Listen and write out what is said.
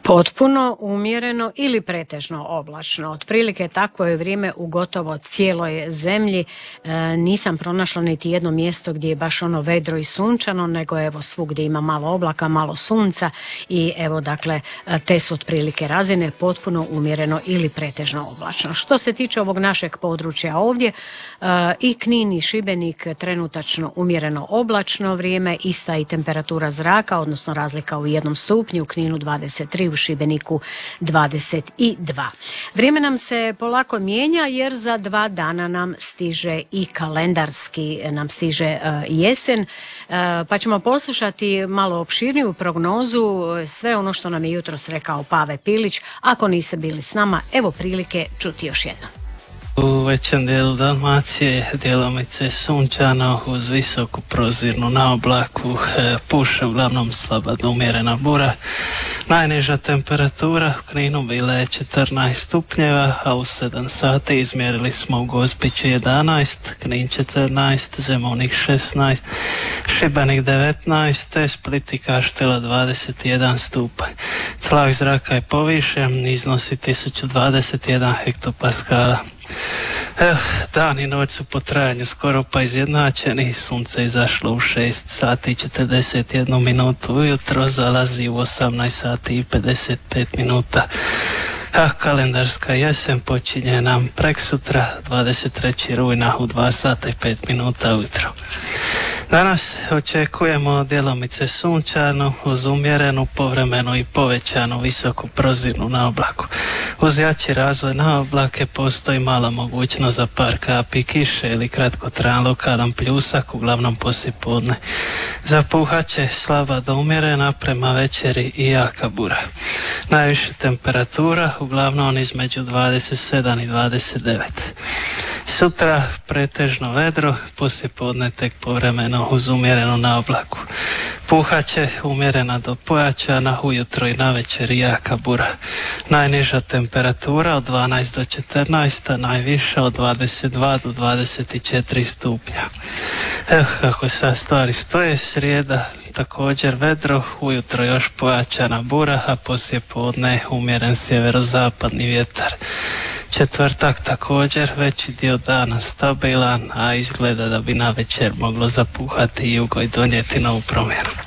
Potpuno umjereno ili pretežno oblačno. Otprilike takvo je vrijeme u gotovo cijeloj zemlji. Nisam pronašla niti jedno mjesto gdje je baš ono vedro i sunčano, nego evo svugdje ima malo oblaka, malo sunca i evo dakle te su otprilike razine, potpuno umjereno ili pretežno oblačno. Što se tiče ovog našeg područja ovdje, i Knin i Šibenik trenutačno umjereno oblačno vrijeme, ista i temperatura zraka, odnosno razlika u 1 stupnju, u Kninu 23, u Šibeniku 22. Vrijeme nam se polako mijenja jer za 2 dana nam stiže i kalendarski nam stiže jesen, pa ćemo poslušati malo opširniju prognozu, sve ono što nam je jutros rekao Pave Pilić. Ako niste bili s nama, evo prilike čuti još jedno. U većem dijelu Dalmacije djelomice sunčano uz visoku prozirnu naoblaku, puše uglavnom slaba do umjerena bura. Najniža temperatura u Kninu bila je 14 stupnjeva, a u 7 sati izmjerili smo u Gospiću 11, Knin 14, Zemunik 16, Šibenik 19, te Split i Kaštela 21 stupanj. Tlak zraka je povišen, iznosi 1021 hektopaskala. Dan i noć su po trajanju skoro pa izjednačeni. Sunce je izašlo u 6 sati i 41 minutu ujutro, zalazi u 18 sati i 55 minuta. A kalendarska jesen počinje nam preksutra 23. rujna u 2 sata i 5 minuta ujutro. Danas očekujemo djelomice sunčanu uz umjerenu, povremenu i povećanu visoku prozirnu naoblaku. Uz jači razvoj naoblake postoji mala mogućnost za par kapi kiše ili kratkotrajan lokalan pljusak, uglavnom poslijepodne. Zapuhat će slaba do umjerena, prema večeri i jaka bura. Najviša temperatura uglavnom između 27 i 29. Sutra pretežno vedro, poslijepodne tek povremeno uz umjerenu naoblaku. Puhat će umjerena do pojačana, ujutro i navečer jaka bura. Najniža temperatura od 12 do 14, a najviša od 22 do 24 stupnja. Evo kako sad stvari stoje, srijeda također vedro, ujutro još pojačana bura, a poslijepodne umjeren sjeverozapadni vjetar. Četvrtak također veći dio dana stabilan, a izgleda da bi navečer moglo zapuhati jugo i donijeti novu promjenu.